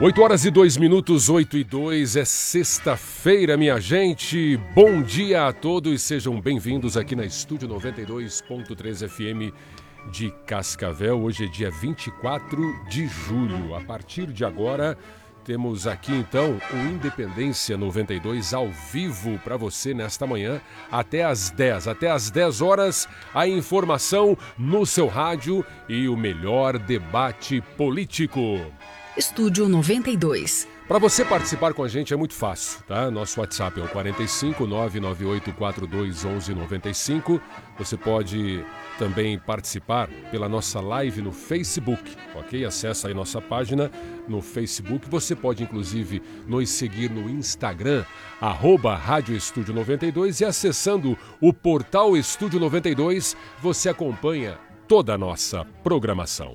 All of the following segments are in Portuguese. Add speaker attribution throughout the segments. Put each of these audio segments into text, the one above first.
Speaker 1: 8h02, 8h02, é sexta-feira, minha gente. Bom dia a todos, sejam bem-vindos aqui na Estúdio 92.3 FM de Cascavel. Hoje é dia 24 de julho. A partir de agora, temos aqui então o Independência 92 ao vivo para você nesta manhã até às 10. Até às 10 horas, a informação no seu rádio e o melhor debate político.
Speaker 2: Estúdio 92.
Speaker 1: Para você participar com a gente é muito fácil, tá? Nosso WhatsApp é o 45 99842 1195. Você pode também participar pela nossa live no Facebook, ok? Acesse aí nossa página no Facebook. Você pode, inclusive, nos seguir no Instagram, @Rádio Estúdio 92, e acessando o portal Estúdio 92, você acompanha toda a nossa programação.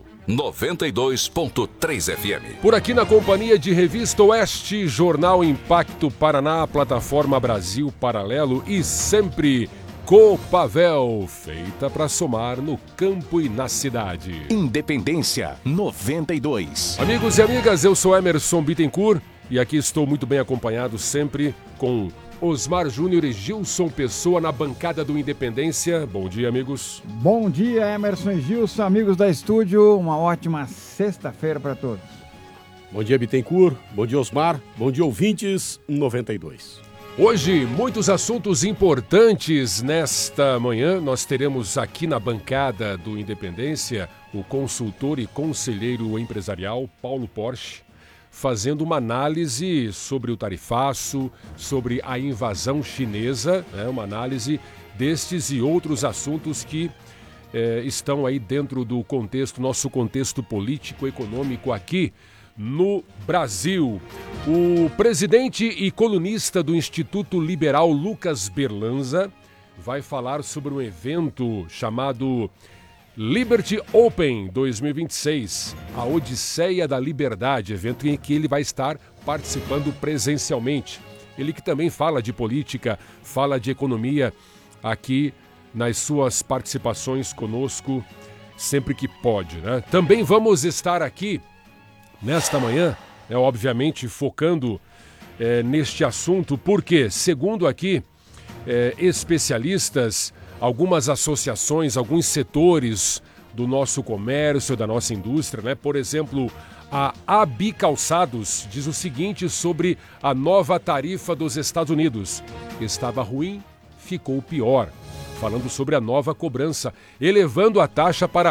Speaker 3: 92.3 FM.
Speaker 1: Por aqui na companhia de Revista Oeste, Jornal Impacto Paraná, Plataforma Brasil Paralelo e sempre Copavel, feita para somar no campo e na cidade.
Speaker 3: Independência 92.
Speaker 1: Amigos e amigas, eu sou Emerson Bittencourt e aqui estou muito bem acompanhado sempre com Osmar Júnior e Gilson Pessoa na bancada do Independência. Bom dia, amigos.
Speaker 4: Bom dia, Emerson e Gilson, amigos da estúdio. Uma ótima sexta-feira para todos.
Speaker 5: Bom dia, Bittencourt. Bom dia, Osmar. Bom dia, ouvintes 92.
Speaker 1: Hoje, muitos assuntos importantes nesta manhã. Nós teremos aqui na bancada do Independência o consultor e conselheiro empresarial Paulo Porsche, fazendo uma análise sobre o tarifaço, sobre a invasão chinesa, uma análise destes e outros assuntos que estão aí dentro do contexto, nosso contexto político, econômico aqui no Brasil. O presidente e colunista do Instituto Liberal, Lucas Berlanza, vai falar sobre um evento chamado Liberty Open 2026, a Odisseia da Liberdade, evento em que ele vai estar participando presencialmente. Ele que também fala de política, fala de economia aqui nas suas participações conosco, sempre que pode, né? Também vamos estar aqui nesta manhã, obviamente focando neste assunto, porque, segundo aqui especialistas, algumas associações, alguns setores do nosso comércio, da nossa indústria, né? Por exemplo, a AB Calçados diz o seguinte sobre a nova tarifa dos Estados Unidos. Estava ruim, ficou pior. Falando sobre a nova cobrança, elevando a taxa para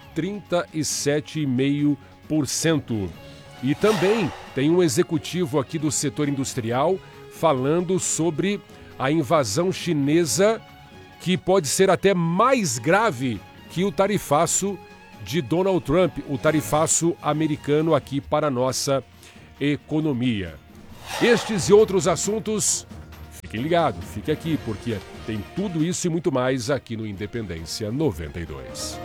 Speaker 1: 37,5%. E também tem um executivo aqui do setor industrial falando sobre a invasão chinesa, que pode ser até mais grave que o tarifaço de Donald Trump, o tarifaço americano aqui para a nossa economia. Estes e outros assuntos, fiquem ligados, fique aqui, porque tem tudo isso e muito mais aqui no Independência 92.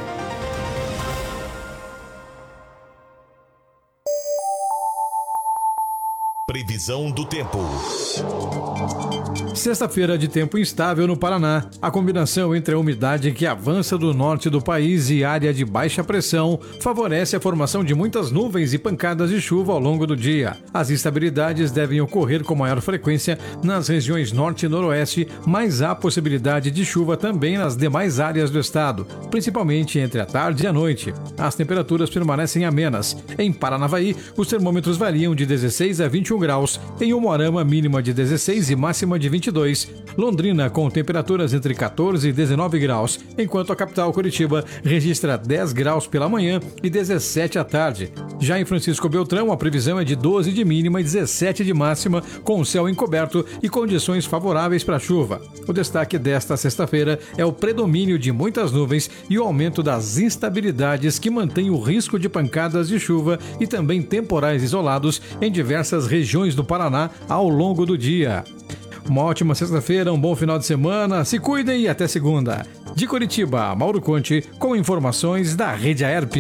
Speaker 3: Previsão do tempo.
Speaker 6: Sexta-feira de tempo instável no Paraná. A combinação entre a umidade que avança do norte do país e área de baixa pressão favorece a formação de muitas nuvens e pancadas de chuva ao longo do dia. As instabilidades devem ocorrer com maior frequência nas regiões norte e noroeste, mas há possibilidade de chuva também nas demais áreas do estado, principalmente entre a tarde e a noite. As temperaturas permanecem amenas. Em Paranavaí, os termômetros variam de 16 a 21 graus. Em Umuarama, mínima de 16 e máxima de 22. Londrina com temperaturas entre 14 e 19 graus, enquanto a capital Curitiba registra 10 graus pela manhã e 17 à tarde. Já em Francisco Beltrão, a previsão é de 12 de mínima e 17 de máxima, com o céu encoberto e condições favoráveis para chuva. O destaque desta sexta-feira é o predomínio de muitas nuvens e o aumento das instabilidades que mantém o risco de pancadas de chuva e também temporais isolados em diversas regiões do Paraná ao longo do dia. Uma ótima sexta-feira, um bom final de semana, se cuidem e até segunda. De Curitiba, Mauro Conte, com informações da Rede Aerp.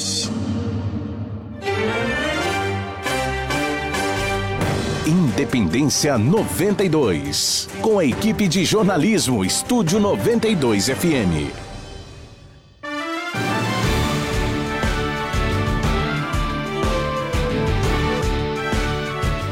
Speaker 3: Independência 92, com a equipe de jornalismo Estúdio 92 FM.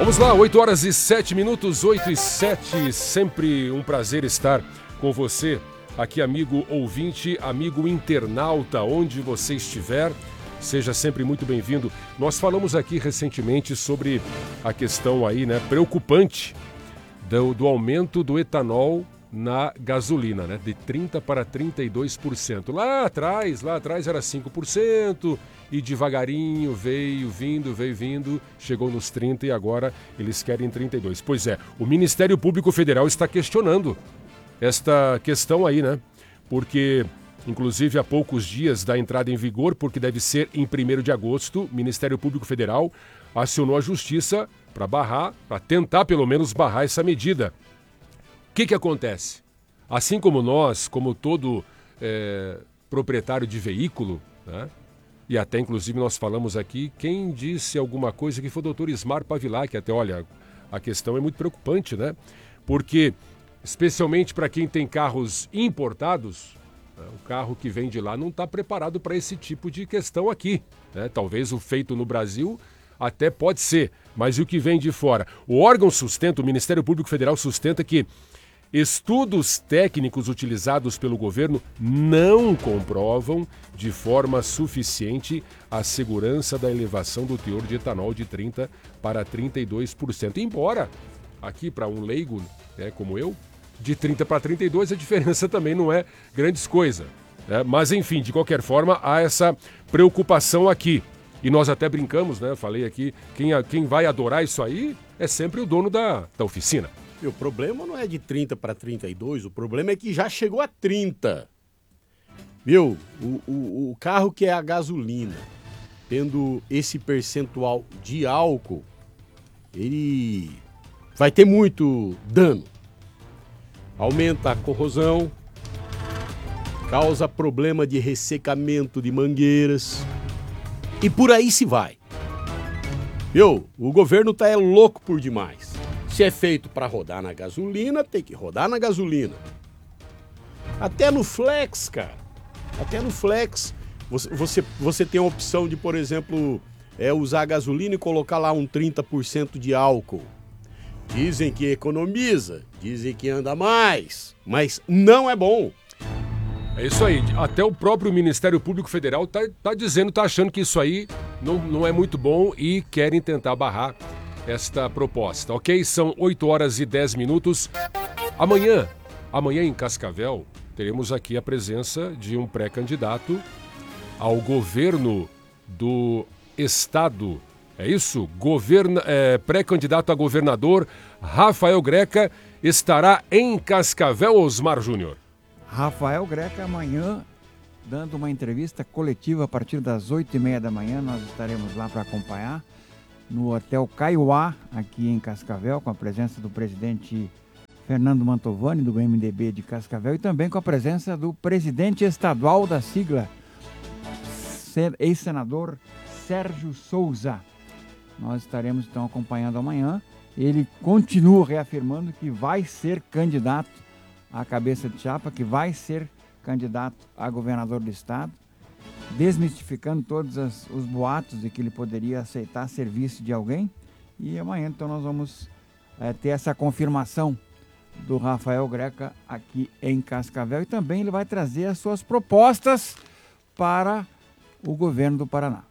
Speaker 1: Vamos lá, 8 horas e 7 minutos, 8 e 7. Sempre um prazer estar com você aqui, amigo ouvinte, amigo internauta, onde você estiver. Seja sempre muito bem-vindo. Nós falamos aqui recentemente sobre a questão aí, né, preocupante do aumento do etanol na gasolina, né, de 30% para 32%. Lá atrás era 5%. E devagarinho veio vindo, chegou nos 30% e agora eles querem 32%. Pois é, o Ministério Público Federal está questionando esta questão aí, né? Porque, inclusive, há poucos dias da entrada em vigor, porque deve ser em 1º de agosto, o Ministério Público Federal acionou a Justiça para tentar pelo menos barrar essa medida. O que acontece? Assim como nós, como todo proprietário de veículo, né? E até, inclusive, nós falamos aqui, quem disse alguma coisa que foi o doutor Ismar Pavilac, até, olha, a questão é muito preocupante, né? Porque, especialmente para quem tem carros importados, né, o carro que vem de lá não está preparado para esse tipo de questão aqui, né? Talvez o feito no Brasil até pode ser, mas e o que vem de fora? O órgão sustenta, o Ministério Público Federal sustenta que estudos técnicos utilizados pelo governo não comprovam de forma suficiente a segurança da elevação do teor de etanol de 30% para 32%. Embora, aqui para um leigo, né, como eu, de 30% para 32% a diferença também não é grandes coisas, né? Mas enfim, de qualquer forma, há essa preocupação aqui. E nós até brincamos, né? Falei aqui, quem vai adorar isso aí é sempre o dono da oficina.
Speaker 5: E o problema não é de 30 para 32, o problema é que já chegou a 30. Viu? O carro que é a gasolina, tendo esse percentual de álcool, ele vai ter muito dano. Aumenta a corrosão, causa problema de ressecamento de mangueiras e por aí se vai. Viu? O governo tá louco por demais. Se é feito para rodar na gasolina, tem que rodar na gasolina. Até no flex, cara. Até no flex, você tem a opção de, por exemplo, usar gasolina e colocar lá um 30% de álcool. Dizem que economiza, dizem que anda mais, mas não é bom.
Speaker 1: É isso aí. Até o próprio Ministério Público Federal tá dizendo, tá achando que isso aí não é muito bom e querem tentar barrar esta proposta, ok? São 8 horas e 10 minutos. Amanhã em Cascavel, teremos aqui a presença de um pré-candidato ao governo do estado. É isso? Pré-candidato a governador, Rafael Greca, estará em Cascavel, Osmar Júnior.
Speaker 4: Rafael Greca amanhã dando uma entrevista coletiva a partir das 8h30 da manhã. Nós estaremos lá para acompanhar no Hotel Caiuá, aqui em Cascavel, com a presença do presidente Fernando Mantovani, do MDB de Cascavel, e também com a presença do presidente estadual da sigla, ex-senador Sérgio Souza. Nós estaremos, então, acompanhando amanhã. Ele continua reafirmando que vai ser candidato à cabeça de chapa, que vai ser candidato a governador do estado, desmistificando todos os boatos de que ele poderia aceitar serviço de alguém. E amanhã, então, nós vamos ter essa confirmação do Rafael Greca aqui em Cascavel. E também ele vai trazer as suas propostas para o governo do Paraná.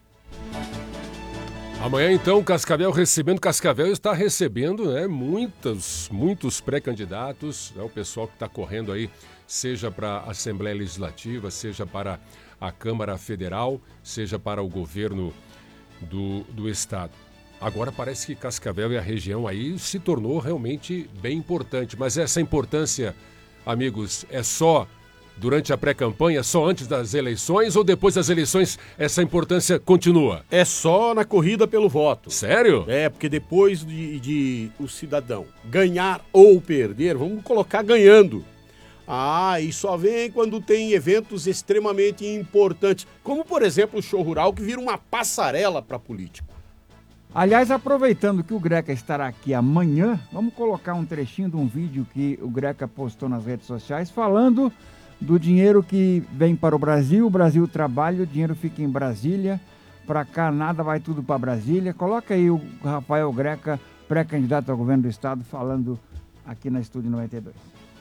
Speaker 1: Amanhã, então, Cascavel está recebendo, né, muitos pré-candidatos, né, o pessoal que está correndo aí, seja para a Assembleia Legislativa, seja para a Câmara Federal, seja para o governo do estado. Agora parece que Cascavel e a região aí se tornou realmente bem importante. Mas essa importância, amigos, é só durante a pré-campanha, só antes das eleições, ou depois das eleições essa importância continua?
Speaker 5: É só na corrida pelo voto.
Speaker 1: Sério?
Speaker 5: É, porque depois de o cidadão ganhar ou perder, vamos colocar ganhando. E só vem quando tem eventos extremamente importantes, como, por exemplo, o show rural, que vira uma passarela para político.
Speaker 4: Aliás, aproveitando que o Greca estará aqui amanhã, vamos colocar um trechinho de um vídeo que o Greca postou nas redes sociais, falando do dinheiro que vem para o Brasil trabalha, o dinheiro fica em Brasília, para cá nada, vai tudo para Brasília. Coloca aí o Rafael Greca pré-candidato ao governo do estado, falando aqui na Estúdio 92.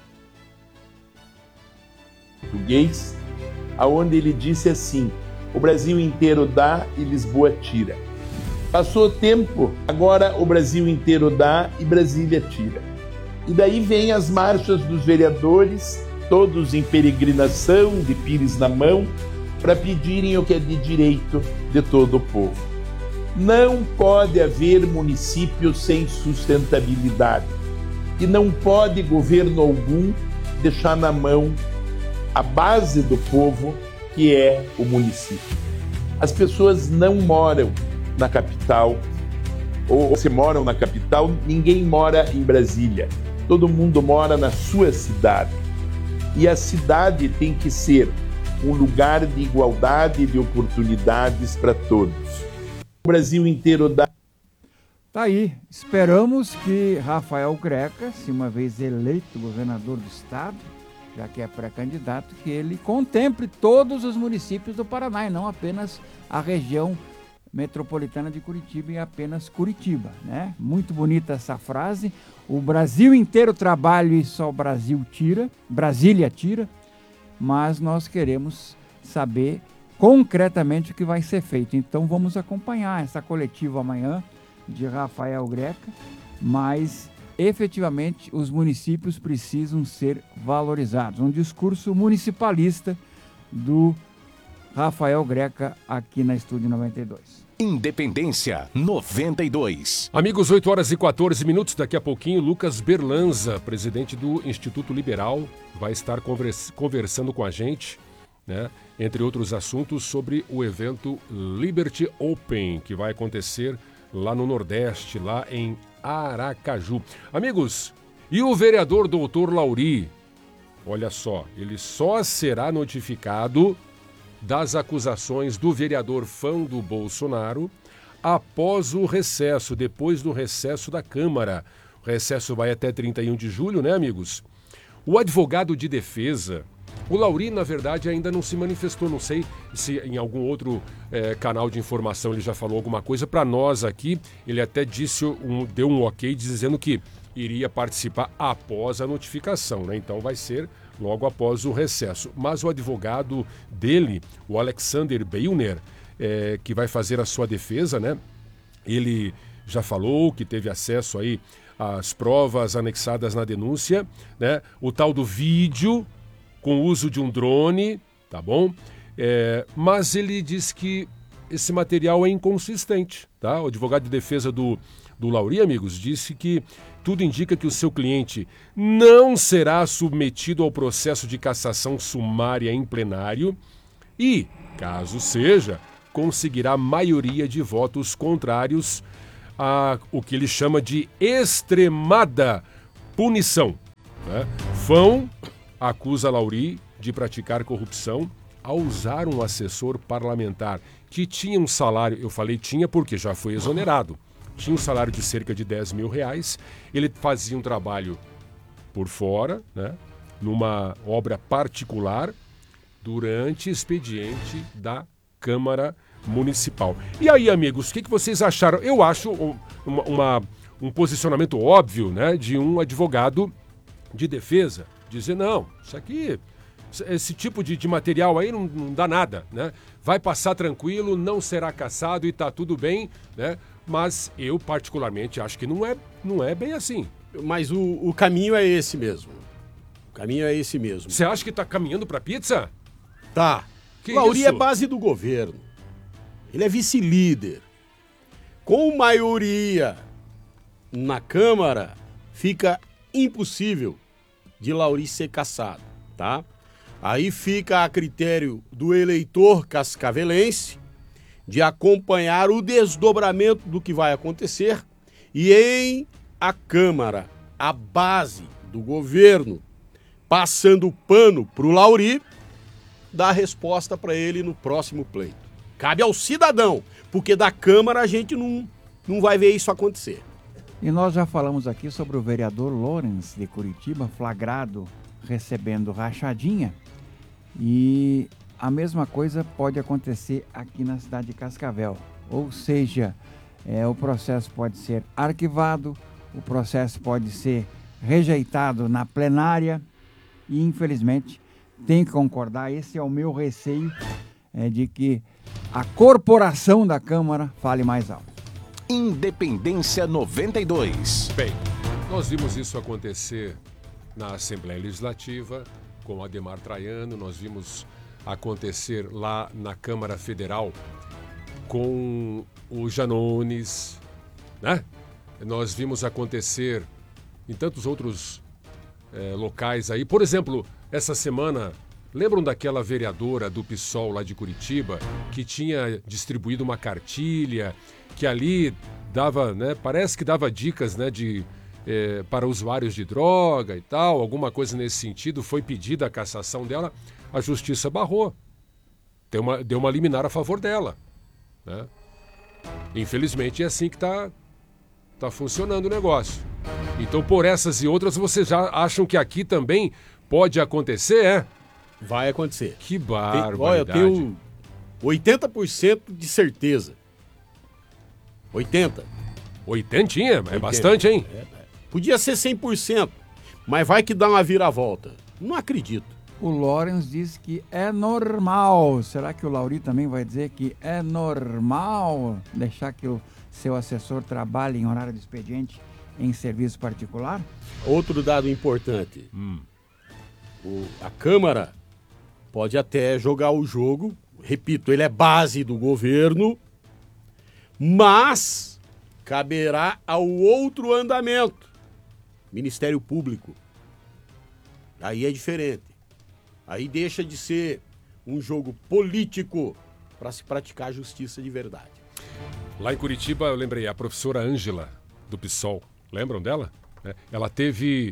Speaker 7: Português, aonde ele disse assim: o Brasil inteiro dá e Lisboa tira. Passou o tempo, agora o Brasil inteiro dá e Brasília tira. E daí vem as marchas dos vereadores, todos em peregrinação, de pires na mão, para pedirem o que é de direito de todo o povo. Não pode haver município sem sustentabilidade. E não pode governo algum deixar na mão a base do povo, que é o município. As pessoas não moram na capital, ou se moram na capital, ninguém mora em Brasília. Todo mundo mora na sua cidade. E a cidade tem que ser um lugar de igualdade e de oportunidades para todos. O Brasil inteiro dá.
Speaker 4: Tá aí, esperamos que Rafael Greca, se uma vez eleito governador do estado, já que é pré-candidato, que ele contemple todos os municípios do Paraná e não apenas a região metropolitana de Curitiba e apenas Curitiba, né? Muito bonita essa frase. O Brasil inteiro trabalha e só o Brasil tira, Brasília tira, mas nós queremos saber concretamente o que vai ser feito. Então vamos acompanhar essa coletiva amanhã de Rafael Greca, mas efetivamente os municípios precisam ser valorizados. Um discurso municipalista do Rafael Greca aqui na Estúdio 92.
Speaker 3: Independência 92.
Speaker 1: Amigos, 8 horas e 14 minutos. Daqui a pouquinho, Lucas Berlanza, presidente do Instituto Liberal, vai estar conversando com a gente, né, entre outros assuntos, sobre o evento Liberty Open, que vai acontecer lá no Nordeste, lá em Aracaju. Amigos, e o vereador doutor Lauri? Olha só, ele só será notificado das acusações do vereador fã do Bolsonaro após o recesso, depois do recesso da Câmara. O recesso vai até 31 de julho, né, amigos? O advogado de defesa, o Lauri, na verdade, ainda não se manifestou. Não sei se em algum outro canal de informação ele já falou alguma coisa. Para nós aqui, ele até deu um ok dizendo que iria participar após a notificação, né? Então vai ser logo após o recesso. Mas o advogado dele, o Alexander Beilner, que vai fazer a sua defesa, né? Ele já falou que teve acesso aí às provas anexadas na denúncia, né? O tal do vídeo com o uso de um drone, tá bom? Mas ele diz que esse material é inconsistente, tá? O advogado de defesa do Lauri, amigos, disse que tudo indica que o seu cliente não será submetido ao processo de cassação sumária em plenário e, caso seja, conseguirá maioria de votos contrários a o que ele chama de extremada punição, né? Fão acusa Lauri de praticar corrupção ao usar um assessor parlamentar que tinha um salário, eu falei tinha porque já foi exonerado, tinha um salário de cerca de R$10 mil, ele fazia um trabalho por fora, né, numa obra particular, durante expediente da Câmara Municipal. E aí, amigos, o que vocês acharam? Eu acho um posicionamento óbvio, né, de um advogado de defesa, dizer, não, isso aqui, esse tipo de material aí não dá nada, né? Vai passar tranquilo, não será cassado e tá tudo bem, né? Mas eu, particularmente, acho que não é bem assim.
Speaker 5: Mas o caminho é esse mesmo. O caminho é esse mesmo.
Speaker 1: Você acha que tá caminhando pra pizza?
Speaker 5: Tá.
Speaker 1: Que
Speaker 5: Lauri
Speaker 1: isso?
Speaker 5: é base do governo. Ele é vice-líder. Com maioria na Câmara, fica impossível de Lauri ser cassado, tá? Aí fica a critério do eleitor cascavelense de acompanhar o desdobramento do que vai acontecer e em a Câmara, a base do governo, passando o pano para o Lauri, dar resposta para ele no próximo pleito. Cabe ao cidadão, porque da Câmara a gente não vai ver isso acontecer.
Speaker 4: E nós já falamos aqui sobre o vereador Lawrence de Curitiba, flagrado recebendo rachadinha. E a mesma coisa pode acontecer aqui na cidade de Cascavel. Ou seja, o processo pode ser arquivado, o processo pode ser rejeitado na plenária e, infelizmente, tem que concordar, esse é o meu receio, de que a corporação da Câmara fale mais alto.
Speaker 3: Independência 92.
Speaker 1: Bem, nós vimos isso acontecer na Assembleia Legislativa com Adhemar Traiano, nós vimos acontecer lá na Câmara Federal com o Janones, né? Nós vimos acontecer em tantos outros locais aí. Por exemplo, essa semana, lembram daquela vereadora do PSOL lá de Curitiba que tinha distribuído uma cartilha que ali dava, né, parece que dava dicas, né, para usuários de droga e tal, alguma coisa nesse sentido, foi pedida a cassação dela, a justiça barrou. Deu uma liminar a favor dela, né? Infelizmente é assim que tá funcionando o negócio. Então, por essas e outras, vocês já acham que aqui também pode acontecer,
Speaker 5: Vai acontecer.
Speaker 1: Que barbaridade.
Speaker 5: Olha, eu tenho 80% de certeza. 80%.
Speaker 1: 80? É bastante, hein?
Speaker 5: Podia ser 100%, mas vai que dá uma viravolta. Não acredito.
Speaker 4: O Lawrence diz que é normal. Será que o Lauri também vai dizer que é normal deixar que o seu assessor trabalhe em horário de expediente em serviço particular?
Speaker 5: Outro dado importante. A Câmara pode até jogar o jogo, repito, ele é base do governo, mas caberá ao outro andamento, Ministério Público. Aí é diferente. Aí deixa de ser um jogo político para se praticar justiça de verdade.
Speaker 1: Lá em Curitiba, eu lembrei, a professora Ângela, do PSOL, lembram dela? Ela teve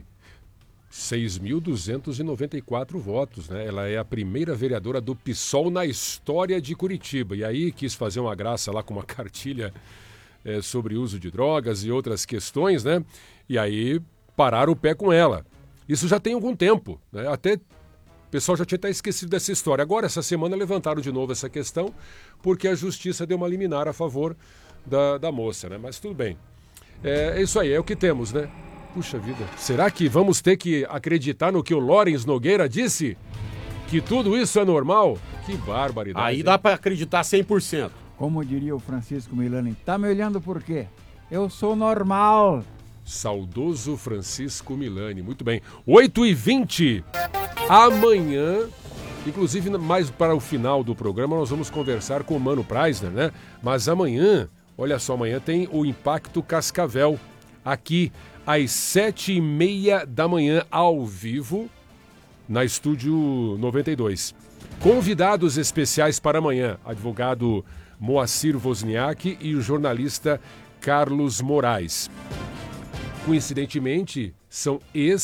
Speaker 1: 6.294 votos, né? Ela é a primeira vereadora do PSOL na história de Curitiba. E aí quis fazer uma graça lá com uma cartilha sobre uso de drogas e outras questões, né? E aí pararam o pé com ela. Isso já tem algum tempo, né? Até o pessoal já tinha até esquecido dessa história. Agora, essa semana, levantaram de novo essa questão porque a justiça deu uma liminar a favor da moça, né? Mas tudo bem. É isso aí, é o que temos, né? Puxa vida, será que vamos ter que acreditar no que o Lawrence Nogueira disse? Que tudo isso é normal? Que barbaridade.
Speaker 5: Aí dá para acreditar 100%.
Speaker 4: Como diria o Francisco Milani, tá me olhando por quê? Eu sou normal.
Speaker 1: Saudoso Francisco Milani, muito bem. 8h20, amanhã, inclusive mais para o final do programa, nós vamos conversar com o Mano Preisler, né? Mas amanhã, olha só, amanhã tem o Impacto Cascavel, aqui às 7h30 da manhã, ao vivo, na Estúdio 92. Convidados especiais para amanhã, advogado Moacir Wozniak e o jornalista Carlos Moraes. Coincidentemente, são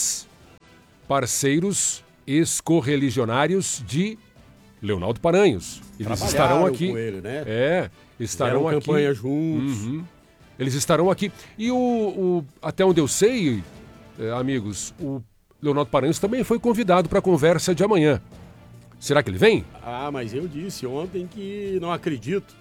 Speaker 1: ex-parceiros, ex-correligionários de Leonardo Paranhos. Eles estarão aqui.
Speaker 5: Com ele, né?
Speaker 1: Estarão aqui.
Speaker 5: Campanha juntos.
Speaker 1: Uhum. Eles estarão aqui. E até onde eu sei, amigos, o Leonardo Paranhos também foi convidado para a conversa de amanhã. Será que ele vem?
Speaker 5: Ah, mas eu disse ontem que não acredito.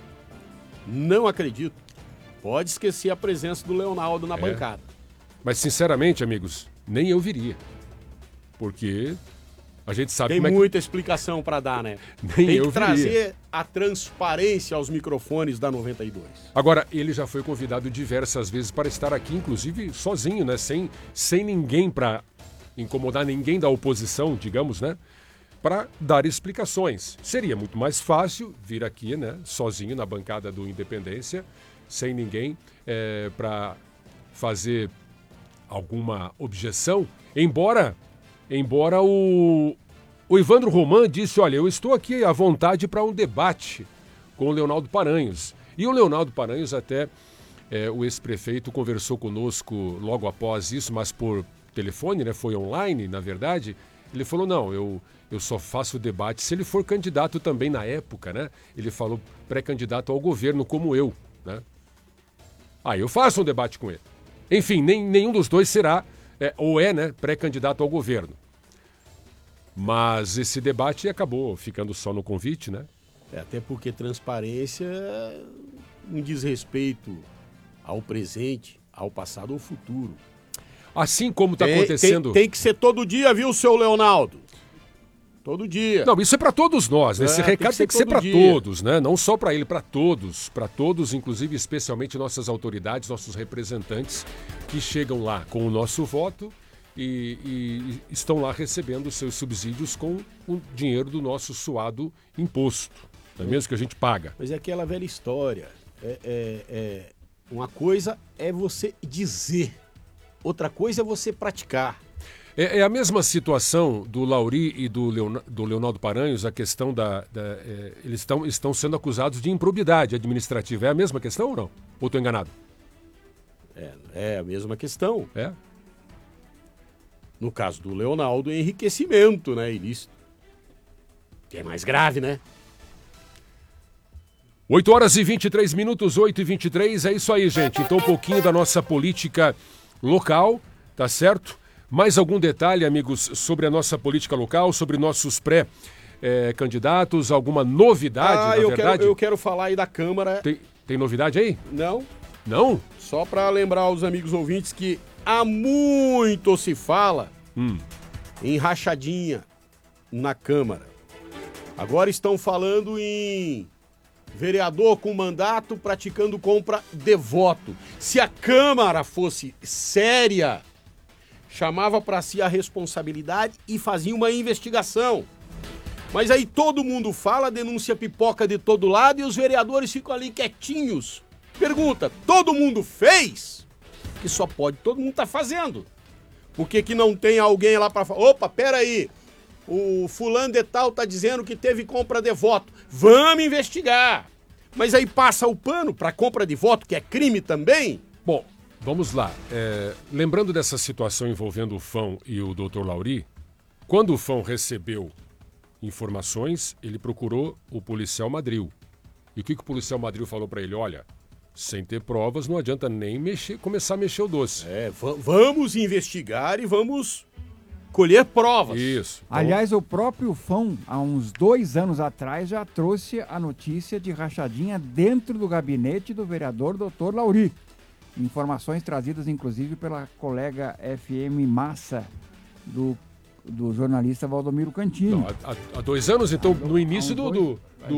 Speaker 5: Não acredito. Pode esquecer a presença do Leonardo na bancada.
Speaker 1: Mas, sinceramente, amigos, nem eu viria. Porque a gente sabe
Speaker 5: Tem
Speaker 1: como
Speaker 5: muita explicação para dar, né?
Speaker 1: Nem
Speaker 5: Tem
Speaker 1: eu
Speaker 5: que
Speaker 1: viria.
Speaker 5: trazer a transparência aos microfones da 92.
Speaker 1: Agora, ele já foi convidado diversas vezes para estar aqui, inclusive sozinho, né? Sem ninguém para incomodar ninguém da oposição, digamos, né? Para dar explicações. Seria muito mais fácil vir aqui, né? Sozinho na bancada do Independência, sem ninguém para fazer alguma objeção. Embora o Evandro Roman disse, olha, eu estou aqui à vontade para um debate com o Leonardo Paranhos. E o Leonardo Paranhos até, o ex-prefeito, conversou conosco logo após isso, mas por telefone, né? Foi online, na verdade. Ele falou, não, eu só faço debate se ele for candidato também na época, né? Ele falou pré-candidato ao governo como eu, né? Aí eu faço um debate com ele. Enfim, nenhum dos dois será, né, pré-candidato ao governo. Mas esse debate acabou ficando só no convite, né?
Speaker 5: Até porque transparência um desrespeito ao presente, ao passado ou ao futuro.
Speaker 1: Assim como está acontecendo...
Speaker 5: Tem que ser todo dia, viu, seu Leonardo? Todo dia.
Speaker 1: Não, isso é para todos nós, né? Esse recado tem que ser para todos, né? Não só para ele, para todos, inclusive especialmente nossas autoridades, nossos representantes que chegam lá com o nosso voto e estão lá recebendo seus subsídios com o dinheiro do nosso suado imposto, não é mesmo que a gente paga?
Speaker 5: Mas é aquela velha história. Uma coisa é você dizer, outra coisa é você praticar.
Speaker 1: É a mesma situação do Lauri e do Leonardo Paranhos, a questão eles estão sendo acusados de improbidade administrativa. É a mesma questão ou não? Ou estou enganado?
Speaker 5: É a mesma questão.
Speaker 1: É?
Speaker 5: No caso do Leonardo, enriquecimento, né, ilícito. Que é mais grave, né?
Speaker 1: 8 horas e 23 minutos, 8h23, é isso aí, gente. Então, um pouquinho da nossa política local, tá certo? Mais algum detalhe, amigos, sobre a nossa política local, sobre nossos pré-candidatos, alguma novidade, na verdade?
Speaker 5: Eu quero falar aí da Câmara.
Speaker 1: Tem novidade aí?
Speaker 5: Não.
Speaker 1: Não?
Speaker 5: Só para lembrar aos amigos ouvintes que há muito se fala em rachadinha na Câmara. Agora estão falando em vereador com mandato praticando compra de voto. Se a Câmara fosse séria, chamava para si a responsabilidade e fazia uma investigação. Mas aí todo mundo fala, denúncia pipoca de todo lado e os vereadores ficam ali quietinhos. Pergunta, todo mundo fez? Que só pode, todo mundo tá fazendo. Por que não tem alguém lá para falar? Opa, peraí, o fulano de tal tá dizendo que teve compra de voto. Vamos investigar. Mas aí passa o pano para compra de voto, que é crime também?
Speaker 1: Bom, vamos lá. Lembrando dessa situação envolvendo o Fão e o Dr. Lauri, quando o Fão recebeu informações, ele procurou o policial Madril. E o que o policial Madril falou para ele? Olha, sem ter provas não adianta nem começar a mexer o doce.
Speaker 5: Vamos investigar e vamos colher provas.
Speaker 1: Isso. Então...
Speaker 4: Aliás, o próprio Fão, há uns 2 anos atrás, já trouxe a notícia de rachadinha dentro do gabinete do vereador Dr. Lauri. Informações trazidas, inclusive, pela colega FM Massa, do jornalista Valdomiro Cantini.
Speaker 1: Não, há 2 anos, então, no início do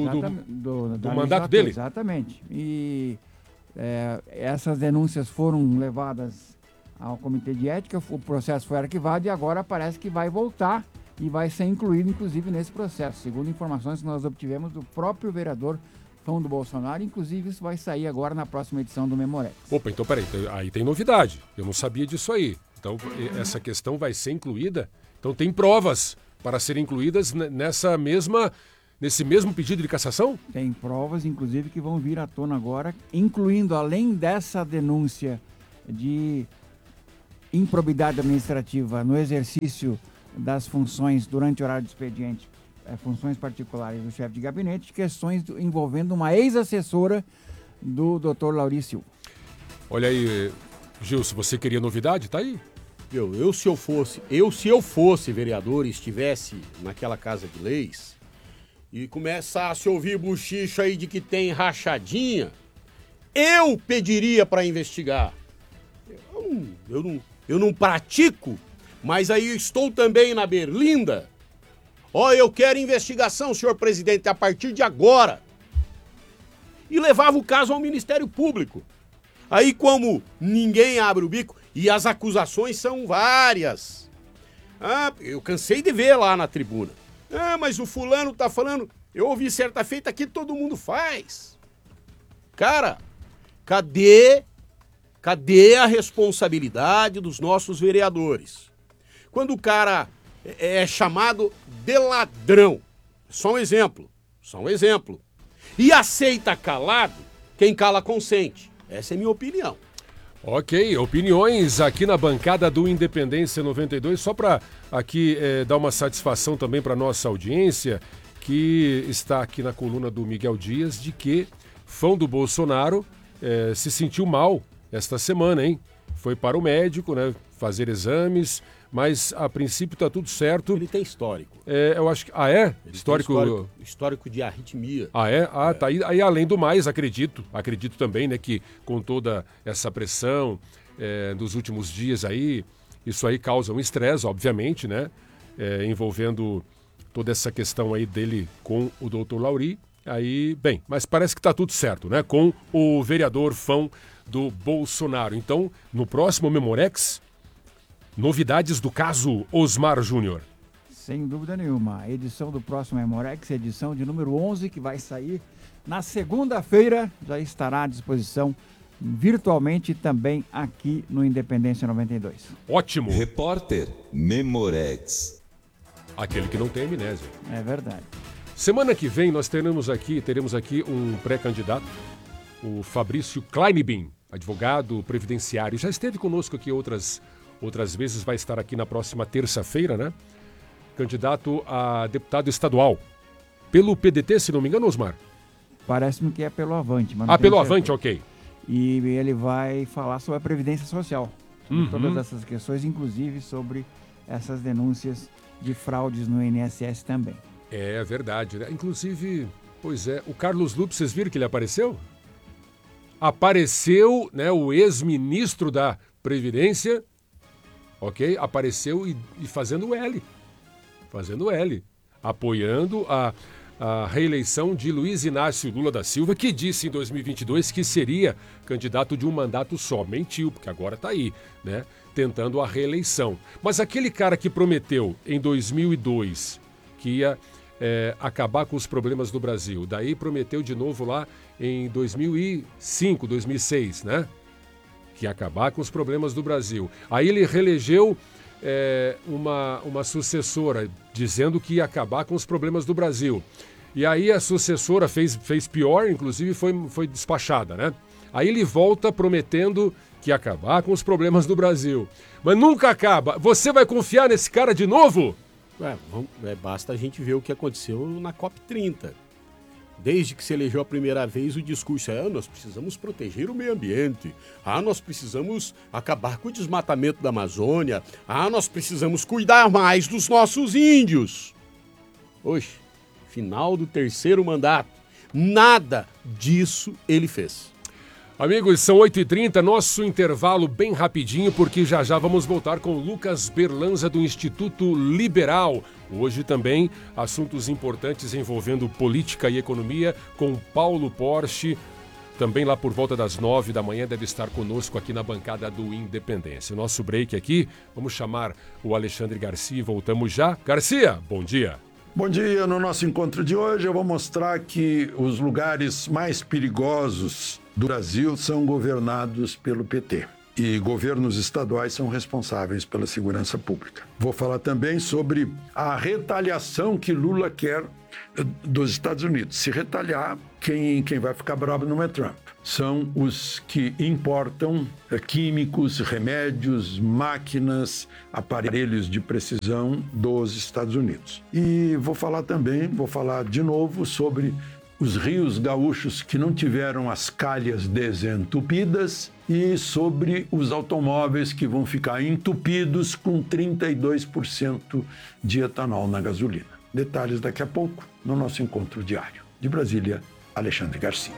Speaker 1: mandato dele.
Speaker 4: Exatamente. E essas denúncias foram levadas ao Comitê de Ética, o processo foi arquivado e agora parece que vai voltar e vai ser incluído, inclusive, nesse processo. Segundo informações que nós obtivemos do próprio vereador Fão do Bolsonaro, inclusive isso vai sair agora na próxima edição do Memorex.
Speaker 1: Opa, então peraí, aí tem novidade. Eu não sabia disso aí. Então essa questão vai ser incluída. Então tem provas para serem incluídas nesse mesmo pedido de cassação?
Speaker 4: Tem provas, inclusive, que vão vir à tona agora, incluindo, além dessa denúncia de improbidade administrativa no exercício das funções durante o horário de expediente, funções particulares do chefe de gabinete, questões envolvendo uma ex-assessora do Dr. Lauri Silva.
Speaker 1: Olha aí, Gil, se você queria novidade, tá aí.
Speaker 5: Se eu fosse vereador e estivesse naquela casa de leis e começasse a ouvir buchicho aí de que tem rachadinha, eu pediria para investigar. Eu não pratico, mas aí estou também na berlinda. Eu quero investigação, senhor presidente, a partir de agora. E levava o caso ao Ministério Público. Aí, como ninguém abre o bico, e as acusações são várias. Eu cansei de ver lá na tribuna. Mas o fulano tá falando, eu ouvi certa feita que todo mundo faz. Cara, cadê a responsabilidade dos nossos vereadores? Quando o cara é chamado de ladrão, só um exemplo, e aceita calado, quem cala consente. Essa é a minha opinião.
Speaker 1: Ok, opiniões aqui na bancada do Independência 92, só para aqui dar uma satisfação também para nossa audiência, que está aqui na coluna do Miguel Dias, de que Fão do Bolsonaro se sentiu mal esta semana, hein? Foi para o médico, né? Fazer exames, mas a princípio está tudo certo.
Speaker 5: Ele tem histórico.
Speaker 1: Eu acho que... Ah, é?
Speaker 5: Histórico de arritmia.
Speaker 1: Ah, é? Ah, tá. Aí, além do mais, acredito também, né, que com toda essa pressão dos últimos dias aí, isso aí causa um estresse, obviamente, né? Envolvendo toda essa questão aí dele com o doutor Lauri. Aí, bem, mas parece que está tudo certo, né? Com o vereador fã do Bolsonaro. Então, no próximo Memorex, novidades do caso Osmar Júnior.
Speaker 4: Sem dúvida nenhuma. A edição do próximo Memorex, edição de número 11, que vai sair na segunda-feira, já estará à disposição virtualmente também aqui no Independência 92.
Speaker 1: Ótimo.
Speaker 8: Repórter Memorex.
Speaker 1: Aquele que não tem amnésia.
Speaker 4: É verdade.
Speaker 1: Semana que vem nós teremos aqui um pré-candidato, o Fabrício Kleinbin, advogado previdenciário. Já esteve conosco aqui outras vezes, vai estar aqui na próxima terça-feira, né? Candidato a deputado estadual. Pelo PDT, se não me engano, Osmar?
Speaker 4: Parece-me que é pelo Avante. Mas
Speaker 1: pelo Avante, ok.
Speaker 4: E ele vai falar sobre a Previdência Social. Sobre todas essas questões, inclusive sobre essas denúncias de fraudes no INSS também.
Speaker 1: É verdade, né? Inclusive, pois é, o Carlos Lupe, vocês viram que ele apareceu? Apareceu, né, o ex-ministro da Previdência, ok? Apareceu e fazendo L. Fazendo L. Apoiando a reeleição de Luiz Inácio Lula da Silva, que disse em 2022 que seria candidato de um mandato só. Mentiu, porque agora está aí, né? Tentando a reeleição. Mas aquele cara que prometeu em 2002 que ia acabar com os problemas do Brasil, daí prometeu de novo lá em 2005, 2006, né? Que ia acabar com os problemas do Brasil. Aí ele reelegeu uma sucessora, dizendo que ia acabar com os problemas do Brasil. E aí a sucessora fez pior, inclusive foi despachada, né? Aí ele volta prometendo que ia acabar com os problemas do Brasil. Mas nunca acaba. Você vai confiar nesse cara de novo?
Speaker 5: Basta a gente ver o que aconteceu na COP30. Desde que se elegeu a primeira vez, o discurso nós precisamos proteger o meio ambiente. Nós precisamos acabar com o desmatamento da Amazônia. Nós precisamos cuidar mais dos nossos índios. Hoje, final do terceiro mandato, nada disso ele fez.
Speaker 1: Amigos, são 8h30, nosso intervalo bem rapidinho, porque já vamos voltar com Lucas Berlanza do Instituto Liberal. Hoje também assuntos importantes envolvendo política e economia com Paulo Porsche. Também lá por volta das 9 da manhã deve estar conosco aqui na bancada do Independência. Nosso break aqui, vamos chamar o Alexandre Garcia e voltamos já. Garcia, bom dia.
Speaker 9: Bom dia, no nosso encontro de hoje eu vou mostrar que os lugares mais perigosos do Brasil são governados pelo PT e governos estaduais são responsáveis pela segurança pública. Vou falar também sobre a retaliação que Lula quer dos Estados Unidos. Se retaliar, quem vai ficar bravo não é Trump. São os que importam químicos, remédios, máquinas, aparelhos de precisão dos Estados Unidos. E vou falar de novo sobre os rios gaúchos que não tiveram as calhas desentupidas e sobre os automóveis que vão ficar entupidos com 32% de etanol na gasolina. Detalhes daqui a pouco no nosso encontro diário. De Brasília, Alexandre Garcia.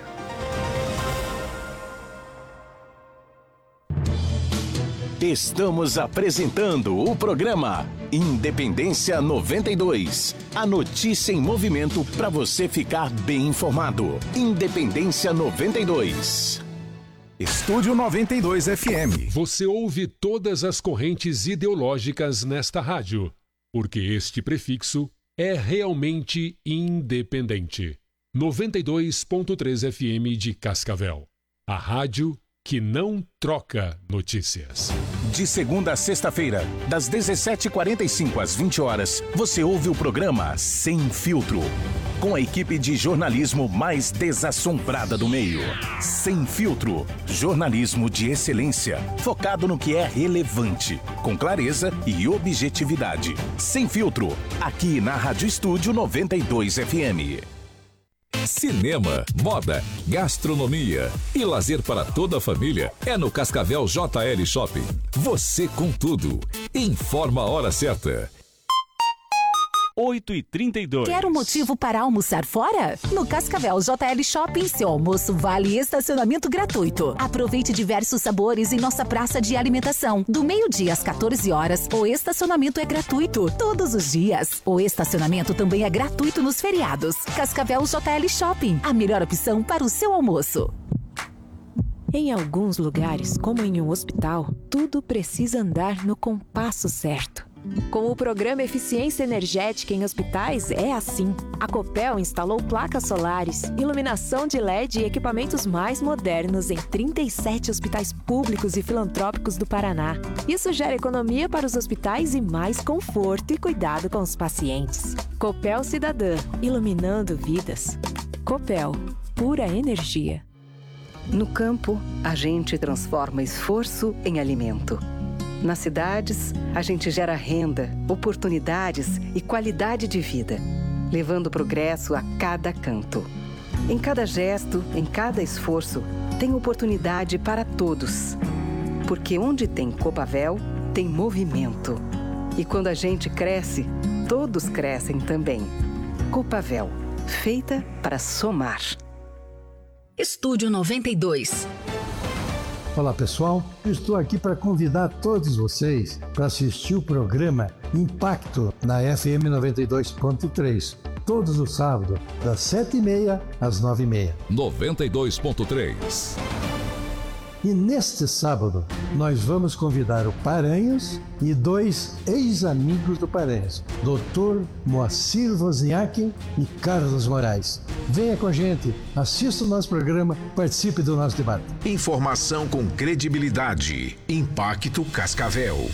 Speaker 3: Estamos apresentando o programa Independência 92. A notícia em movimento para você ficar bem informado. Independência 92. Estúdio 92 FM.
Speaker 1: Você ouve todas as correntes ideológicas nesta rádio, porque este prefixo é realmente independente. 92.3 FM de Cascavel. A rádio que não troca notícias.
Speaker 3: De segunda a sexta-feira, das 17h45 às 20 horas, você ouve o programa Sem Filtro, com a equipe de jornalismo mais desassombrada do meio. Sem Filtro, jornalismo de excelência, focado no que é relevante, com clareza e objetividade. Sem Filtro, aqui na Rádio Estúdio 92 FM.
Speaker 8: Cinema, moda, gastronomia e lazer para toda a família é no Cascavel JL Shopping. Você com tudo. Informa a hora certa.
Speaker 10: 8h32.
Speaker 11: Quer um motivo para almoçar fora? No Cascavel JL Shopping, seu almoço vale estacionamento gratuito. Aproveite diversos sabores em nossa praça de alimentação. Do meio-dia às 14 horas, o estacionamento é gratuito todos os dias. O estacionamento também é gratuito nos feriados. Cascavel JL Shopping, a melhor opção para o seu almoço.
Speaker 12: Em alguns lugares, como em um hospital, tudo precisa andar no compasso certo. Com o programa Eficiência Energética em Hospitais, é assim. A Copel instalou placas solares, iluminação de LED e equipamentos mais modernos em 37 hospitais públicos e filantrópicos do Paraná. Isso gera economia para os hospitais e mais conforto e cuidado com os pacientes. Copel Cidadã, iluminando vidas. Copel, pura energia.
Speaker 2: No campo, a gente transforma esforço em alimento. Nas cidades, a gente gera renda, oportunidades e qualidade de vida, levando progresso a cada canto. Em cada gesto, em cada esforço, tem oportunidade para todos. Porque onde tem Copavel, tem movimento. E quando a gente cresce, todos crescem também. Copavel, feita para somar. Estúdio 92.
Speaker 13: Olá pessoal, eu estou aqui para convidar todos vocês para assistir o programa Impacto na FM 92.3, todos os sábados, das 7h30 às 9h30.
Speaker 8: 92.3.
Speaker 13: E neste sábado, nós vamos convidar o Paranhos e 2 ex-amigos do Paranhos, Dr. Moacir Wozniak e Carlos Moraes. Venha com a gente, assista o nosso programa, participe do nosso debate.
Speaker 3: Informação com credibilidade. Impacto Cascavel.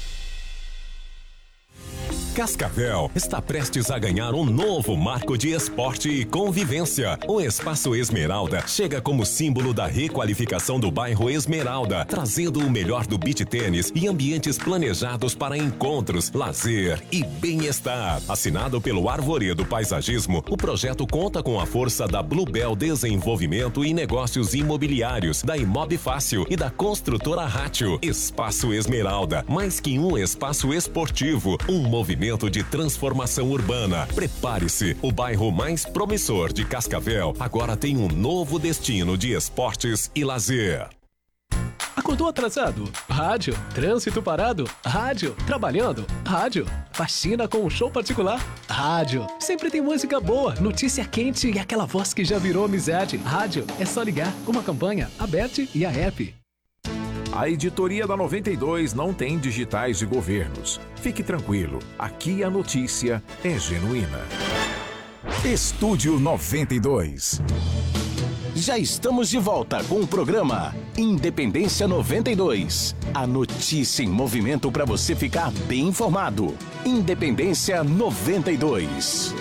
Speaker 10: Cascavel está prestes a ganhar um novo marco de esporte e convivência. O Espaço Esmeralda chega como símbolo da requalificação do bairro Esmeralda, trazendo o melhor do beach tênis e ambientes planejados para encontros, lazer e bem-estar. Assinado pelo Arvoredo Paisagismo, o projeto conta com a força da Bluebell Desenvolvimento e Negócios Imobiliários, da Imob Fácil e da construtora Rátio. Espaço Esmeralda, mais que um espaço esportivo, um movimento de transformação urbana. Prepare-se, o bairro mais promissor de Cascavel agora tem um novo destino de esportes e lazer.
Speaker 14: Acordou atrasado? Rádio. Trânsito parado? Rádio. Trabalhando? Rádio. Faxina com um show particular? Rádio. Sempre tem música boa, notícia quente e aquela voz que já virou amizade. Rádio. É só ligar. Uma campanha, a Bet e a App.
Speaker 15: A editoria da 92 não tem digitais de governos. Fique tranquilo, aqui a notícia é genuína.
Speaker 3: Estúdio 92. Já estamos de volta com o programa Independência 92. A notícia em movimento para você ficar bem informado. Independência 92.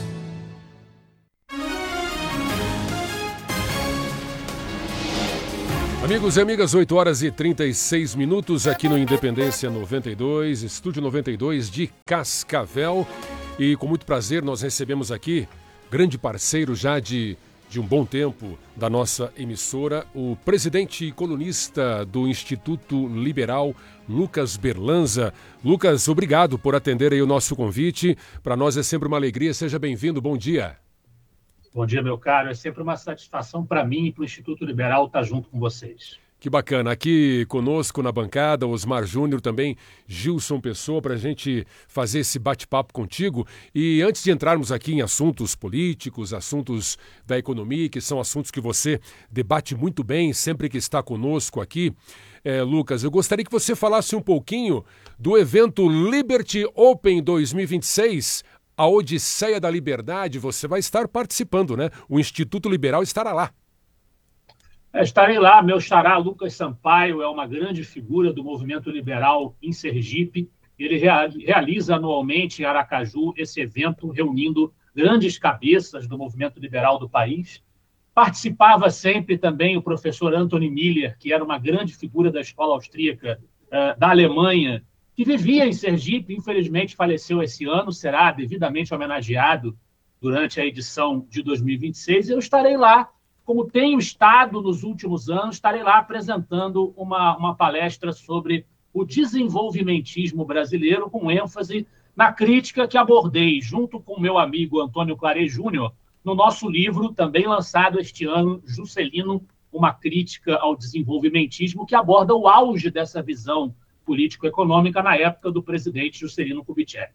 Speaker 1: Amigos e amigas, 8h36 aqui no Independência 92, Estúdio 92 de Cascavel. E com muito prazer nós recebemos aqui, grande parceiro já de um bom tempo da nossa emissora, o presidente e colunista do Instituto Liberal, Lucas Berlanza. Lucas, obrigado por atender aí o nosso convite. Para nós é sempre uma alegria, seja bem-vindo, bom dia.
Speaker 16: Bom dia, meu caro. É sempre uma satisfação para mim e para o Instituto Liberal estar junto com vocês.
Speaker 1: Que bacana. Aqui conosco na bancada, Osmar Júnior, também Gilson Pessoa, para a gente fazer esse bate-papo contigo. E antes de entrarmos aqui em assuntos políticos, assuntos da economia, que são assuntos que você debate muito bem sempre que está conosco aqui, Lucas, eu gostaria que você falasse um pouquinho do evento Liberty Open 2026, a Odisseia da Liberdade. Você vai estar participando, né? O Instituto Liberal estará lá.
Speaker 16: Estarei lá. Meu xará, Lucas Sampaio, é uma grande figura do movimento liberal em Sergipe. Ele realiza anualmente em Aracaju esse evento, reunindo grandes cabeças do movimento liberal do país. Participava sempre também o professor Anthony Miller, que era uma grande figura da escola austríaca da Alemanha, que vivia em Sergipe, infelizmente faleceu esse ano, será devidamente homenageado durante a edição de 2026. Eu estarei lá, como tenho estado nos últimos anos, estarei lá apresentando uma palestra sobre o desenvolvimentismo brasileiro, com ênfase na crítica que abordei junto com meu amigo Antônio Claret Júnior, no nosso livro, também lançado este ano, Juscelino, uma crítica ao desenvolvimentismo, que aborda o auge dessa visão político-econômica na época do presidente Juscelino Kubitschek.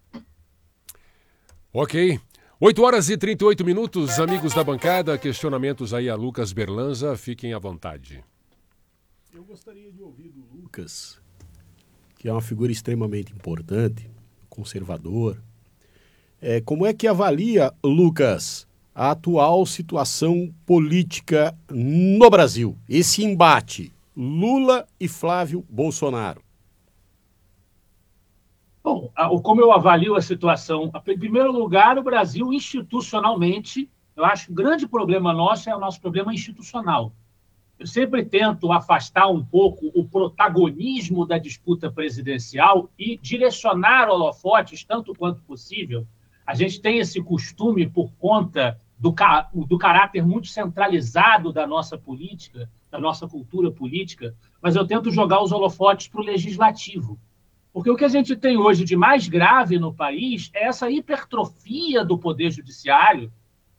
Speaker 1: Ok. 8h38, amigos da bancada. Questionamentos aí a Lucas Berlanza. Fiquem à vontade.
Speaker 5: Eu gostaria de ouvir do Lucas, que é uma figura extremamente importante, conservador. Como é que avalia, Lucas, a atual situação política no Brasil? Esse embate Lula e Flávio Bolsonaro.
Speaker 16: Bom, como eu avalio a situação? Em primeiro lugar, o Brasil institucionalmente, eu acho que o grande problema nosso é o nosso problema institucional. Eu sempre tento afastar um pouco o protagonismo da disputa presidencial e direcionar holofotes tanto quanto possível. A gente tem esse costume por conta do caráter muito centralizado da nossa política, da nossa cultura política, mas eu tento jogar os holofotes para o legislativo. Porque o que a gente tem hoje de mais grave no país é essa hipertrofia do poder judiciário,